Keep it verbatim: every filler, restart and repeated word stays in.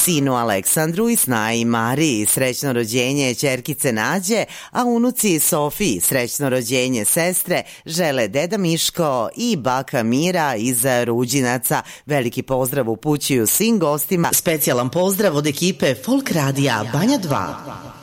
sinu Aleksandru i snaji Mariji srećno rođenje ćerkice Nađe, a unuci Sofiji srećno rođenje sestre žele deda Miško i baka Mira iz Ruđinaca. Veliki pozdrav upućuju svim gostima. Specijalan pozdrav od ekipe Folk Radija Banja dva.